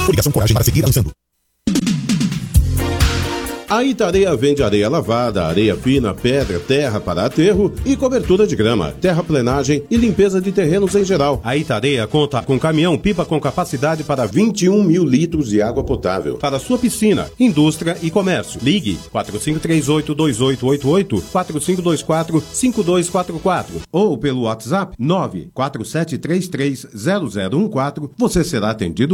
Coligação Coragem para seguir avançando. A Itareia vende areia lavada, areia fina, pedra, terra para aterro e cobertura de grama, terraplenagem e limpeza de terrenos em geral. A Itareia conta com caminhão-pipa com capacidade para 21 mil litros de água potável para sua piscina, indústria e comércio. Ligue 4538-2888, 4524-5244 ou pelo WhatsApp 947330014. Você será atendido